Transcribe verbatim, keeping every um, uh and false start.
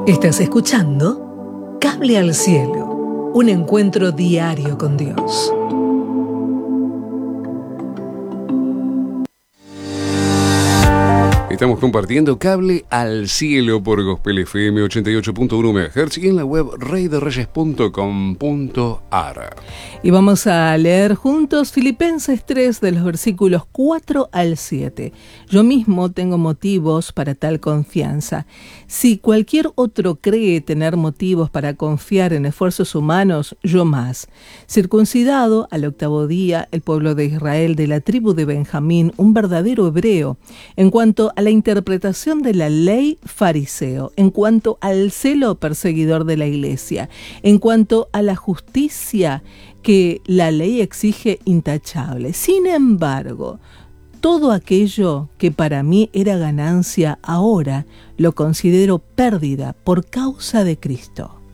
Estás escuchando Cable al Cielo, un encuentro diario con Dios. Estamos compartiendo Cable al Cielo por Gospel F M ochenta y ocho punto uno megahertz y en la web rey de reyes punto com punto a r. Y vamos a leer juntos Filipenses tres de los versículos cuatro al siete. Yo mismo tengo motivos para tal confianza. Si cualquier otro cree tener motivos para confiar en esfuerzos humanos, yo más. Circuncidado al octavo día, el pueblo de Israel de la tribu de Benjamín, un verdadero hebreo. En cuanto a la interpretación de la ley, fariseo. En cuanto al celo, perseguidor de la iglesia. En cuanto a la justicia que la ley exige, intachable. Sin embargo, todo aquello que para mí era ganancia, ahora lo considero pérdida por causa de Cristo.